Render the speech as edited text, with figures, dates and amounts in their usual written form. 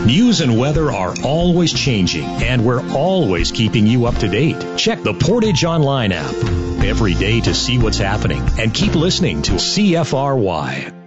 News and weather are always changing, and we're always keeping you up to date. Check the Portage Online app every day to see what's happening, and keep listening to CFRY.